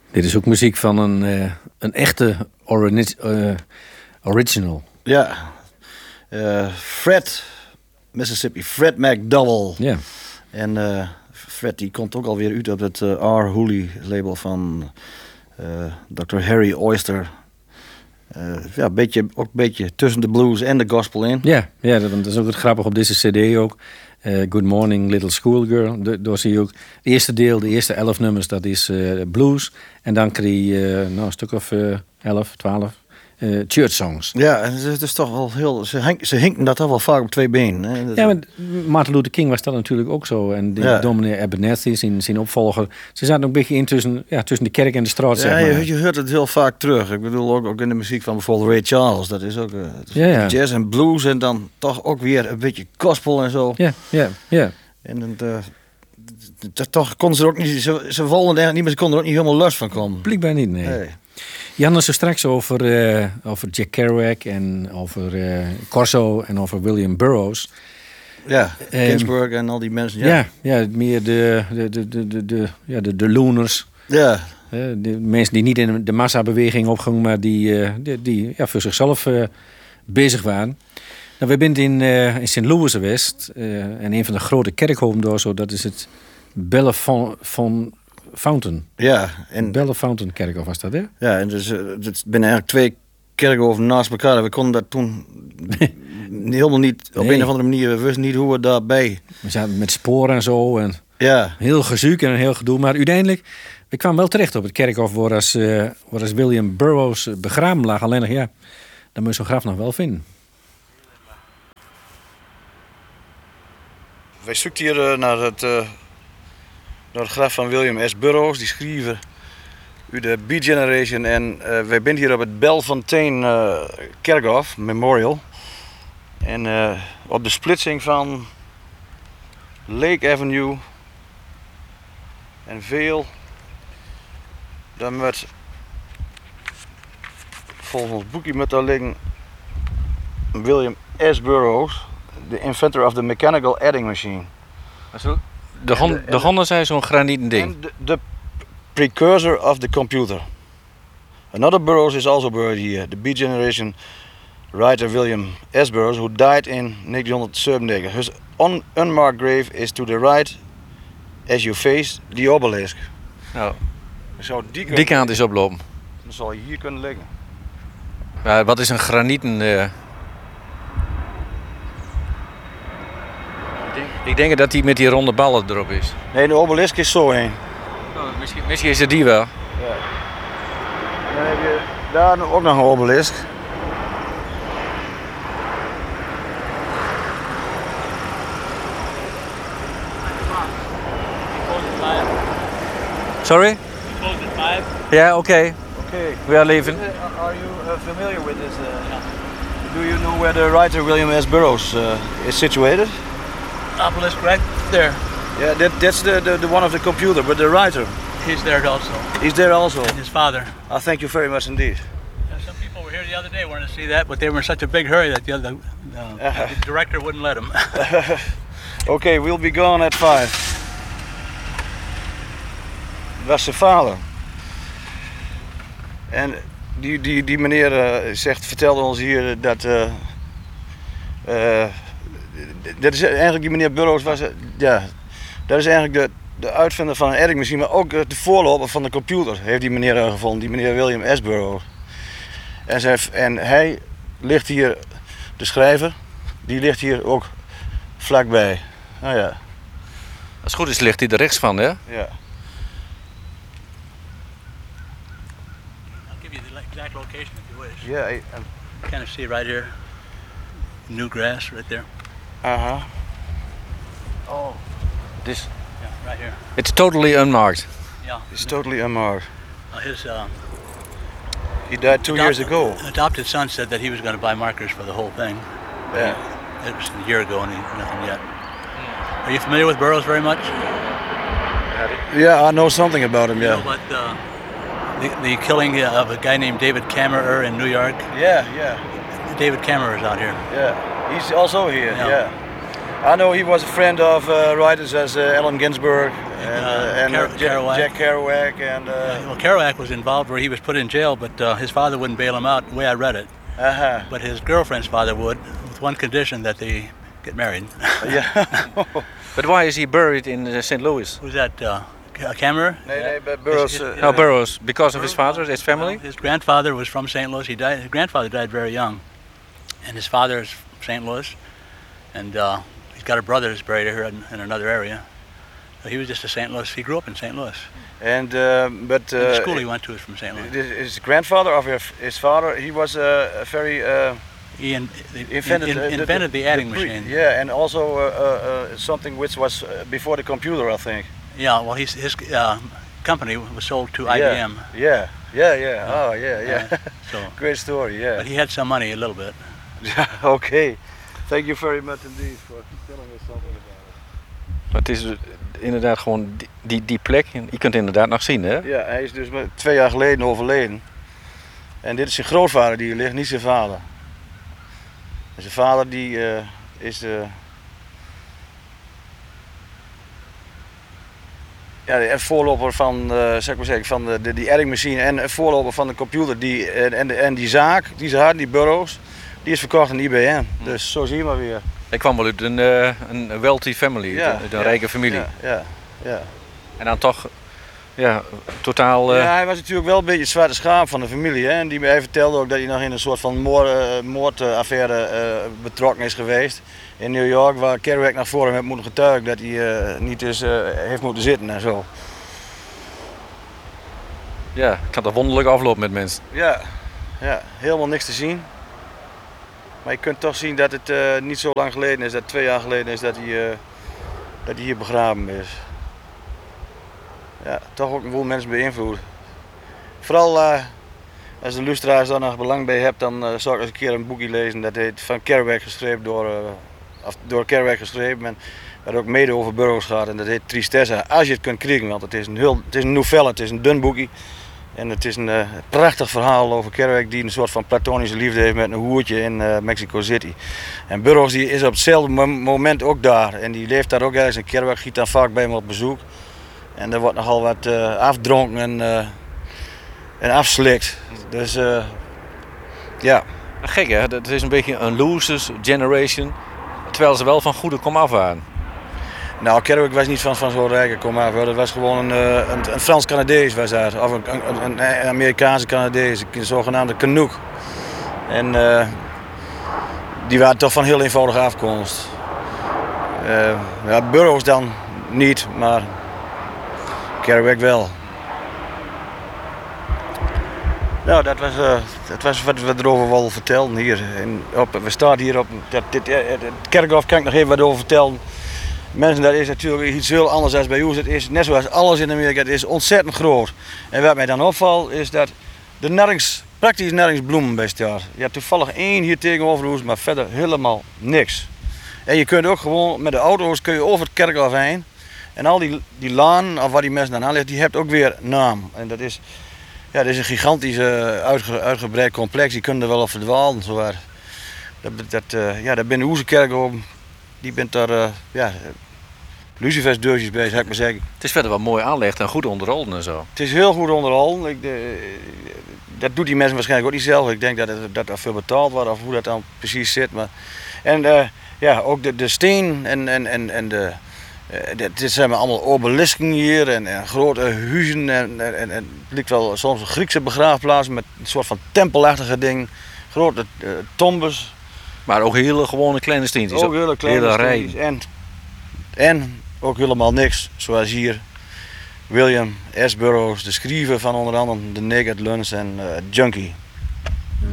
Dit is ook muziek van een echte original. Ja. Fred, Mississippi, Fred McDowell. Ja. En Fred die komt ook alweer uit op het R. Hooley label van Dr. Harry Oyster. Ook een beetje tussen de blues en de gospel in. Ja, dat is ook het grappige op deze cd ook. Good Morning Little Schoolgirl. Door zie je ook het eerste deel, de eerste 11 nummers, dat is blues. En dan krijg je een stuk of 11, 12 church songs. Ja, en het is toch wel heel... Ze hinken dat toch wel vaak op twee benen. Hè? Ja, maar Martin Luther King was dat natuurlijk ook zo. En dominee Abernathy, zijn opvolger. Ze zaten ook een beetje in tussen de kerk en de straat, ja, zeg maar. Je hoort het heel vaak terug. Ik bedoel, ook in de muziek van bijvoorbeeld Ray Charles. Dat is ook jazz en blues en dan toch ook weer een beetje gospel en zo. Ja. En toch konden ze er ook niet... Ze wilden eigenlijk niet, maar ze konden er ook niet helemaal los van komen. Blijkbaar niet, nee. Je had het zo straks over Jack Kerouac en over Corso en over William Burroughs. Ja, Ginsberg en al die mensen. Ja, meer de looners. Ja. De mensen die niet in de massabeweging opgingen, maar die voor zichzelf bezig waren. Nou, we zijn in St. Louis geweest. En een van de grote kerkhoven daar zo, dat is het Bellefontaine Fountain. Ja. Bellefontaine kerkhof was dat, hè? Ja, en dus het zijn eigenlijk twee kerkhoven naast elkaar. We konden dat toen helemaal niet, op een of andere manier, we wisten niet hoe we daarbij... We zaten met sporen en zo en heel gezoek en een heel gedoe. Maar uiteindelijk, we kwamen wel terecht op het kerkhof waar als William Burroughs begraven lag. Alleen nog, dan moet je zo'n graf nog wel vinden. Wij zoeken hier naar het graf van William S. Burroughs, die schrijver uit de Beat Generation. En wij zijn hier op het Bellefontaine Kerkhof Memorial. En op de splitsing van Lake Avenue en Veel, dan met volgens ons boekje met daar liggen William S. Burroughs, the inventor of the mechanical adding machine. De honden zijn zo'n granieten ding. The precursor of the computer. Another Burroughs is also buried here. The Beat Generation writer William S. Burroughs, who died in 1997. His unmarked grave is to the right as you face the obelisk. Nou, die kant is oplopen. Dan zal je hier kunnen liggen. Wat is een granieten... Ik denk dat die met die ronde ballen erop is. Nee, de obelisk is zo heen. Misschien is het die wel. Ja. En dan heb je daar ook nog een obelisk. Sorry? Close at 5. Yeah, okay. Okay. We are leaving. Are you familiar with this? Do you know where the writer William S. Burroughs is situated? Obelisk right there. Yeah, that's the one of the computer, but the writer. He's there also. He's there also. And his father. Thank you very much indeed. Some people were here the other day wanting to see that, but they were in such a big hurry that the director wouldn't let them. Okay, we'll be gone at 5. Dat was zijn vader. En die meneer vertelde ons hier dat dat is eigenlijk die meneer Burroughs was, dat is eigenlijk de uitvinder van een adding machine, maar ook de voorloper van de computer heeft die meneer gevonden, die meneer William S. Burroughs. En hij ligt hier, de schrijver, die ligt hier ook vlakbij. Nou ja. Als het goed is ligt hij er rechts van, hè? Ja. Exact location if you wish. Yeah, You kind of see right here, new grass right there. Oh, this. Yeah, right here. It's totally unmarked. Yeah. It's totally unmarked. His He died 2 years ago. Adopted son said that he was going to buy markers for the whole thing. Yeah. It was a year ago and nothing yet. Are you familiar with Burroughs very much? Yeah, I know something about him. You Yeah. know about the killing of a guy named David Kammerer in New York? Yeah. David Kammerer is out here. Yeah. He's also here. Yeah. Yeah. I know he was a friend of writers as Allen Ginsberg, Jack Kerouac and. Well, Kerouac was involved where he was put in jail, but his father wouldn't bail him out. The way I read it, but his girlfriend's father would, with one condition, that they get married. Yeah. But why is he buried in St. Louis? Was that Cameron? Nee, but Burroughs. No, Burroughs, because of his father, his family? His grandfather was from St. Louis. His grandfather died very young, and his father is from St. Louis, and he's got a brother who's buried here in another area. So he was just a St. Louis. He grew up in St. Louis. And but the school he went to is from St. Louis. His grandfather or his father, he was a very. He invented the adding machine. Yeah, and also something which was before the computer, I think. Yeah, well, his company was sold to IBM. Yeah. Oh, yeah. So great story, yeah. But he had some money, a little bit. Yeah, okay. Thank you very much indeed for telling us something about it. Maar het is inderdaad gewoon die plek, je kunt het inderdaad nog zien, hè? Ja, hij is dus 2 jaar geleden overleden. En dit is zijn grootvader die hier ligt, niet zijn vader. En zijn vader die is de voorloper van, zeg maar zeggen, van die adding-machine en voorloper van de computer. En die zaak die ze hadden, die Burroughs, die is verkocht aan IBM. Dus zo zie je maar weer. Ik kwam wel uit een wealthy family, uit een rijke familie. Ja. En dan toch, totaal... Ja, hij was natuurlijk wel een beetje het zwarte schaap van de familie. Hè? En hij vertelde ook dat hij nog in een soort van moordaffaire betrokken is geweest. In New York, waar Kerouac naar voren heeft moeten getuigen dat hij niet eens heeft moeten zitten en zo. Ja, het kan toch wonderlijk aflopen met mensen. Ja, helemaal niks te zien. Maar je kunt toch zien dat het niet zo lang geleden is, dat 2 jaar geleden is dat hij hier begraven is. Ja, toch ook een boel mensen beïnvloed. Vooral als de luisteraars daar nog belang bij hebt, dan zou ik eens een keer een boekje lezen. Dat heet van Kerouac geschreven, door Kerouac geschreven. En dat ook mede over Burroughs gaat. En dat heet Tristessa, als je het kunt krijgen. Want het is een novelle, het is een dun boekje. En het is een prachtig verhaal over Kerouac die een soort van platonische liefde heeft met een hoertje in Mexico City. En Burroughs die is op hetzelfde moment ook daar. En die leeft daar ook ergens. En Kerouac giet dan vaak bij hem op bezoek. En er wordt nogal wat afdronken en afslikt. Dus ja. Gek hè, het is een beetje een losers generation. Terwijl ze wel van goede komaf waren. Nou, Kerouac was niet van zo'n rijke komaf. Dat was gewoon een Frans-Canadees was dat. Of een Amerikaanse Canadees, een zogenaamde Canuck. En die waren toch van heel eenvoudige afkomst. Burroughs dan niet, maar Kerouac wel. Nou, dat was wat we erover wilden vertellen hier. We staan hier op het kerkhof, kan ik nog even wat over vertellen. Mensen, dat is natuurlijk iets heel anders dan bij ons. Het is net zoals alles in Amerika, het is ontzettend groot. En wat mij dan opvalt is dat er praktisch nergens bloemen bij staan. Je hebt toevallig 1 hier tegenover ons, maar verder helemaal niks. En je kunt ook gewoon met de auto's over het kerkhof heen. En al die laan, of waar die mensen dan aan liggen, die heeft ook weer naam. En dat is een gigantisch uitgebreid complex. Je kunt er wel op verdwalen. Daar binnen onze kerkhof, die bent daar lucifersdeurtjes bij, zou ik maar zeggen. Het is verder wel mooi aangelegd en goed onderhouden en zo. Het is heel goed onderhouden. Dat doet die mensen waarschijnlijk ook niet zelf. Ik denk dat er veel betaald wordt of hoe dat dan precies zit. Maar, en ook de steen en dit zijn allemaal obelisken hier en grote huizen en het lijkt wel soms een Griekse begraafplaats met een soort van tempelachtige ding. Grote tombes. Maar ook hele gewone kleine steentjes. Ook hele kleine steentjes. En ook helemaal niks, zoals hier William S. Burroughs, de schrijver van onder andere The Naked Lunch en Junkie.